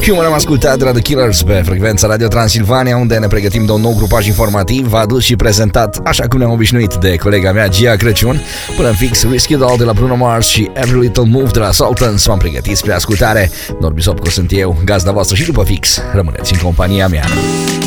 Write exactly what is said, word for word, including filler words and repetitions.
Human am ascultat de la The Killers pe frecvența Radio Transilvania, unde ne pregătim de un nou grupaj informativ, adus și prezentat, așa cum ne-am obișnuit, de colega mea Gia Crăciun. Până în fix, Risky Doll de la Bruno Mars și Every Little Move de la Sultans m-am pregătit spre ascultare. Norbi Sopco sunt eu, gazda voastră, și după fix rămâneți în compania mea.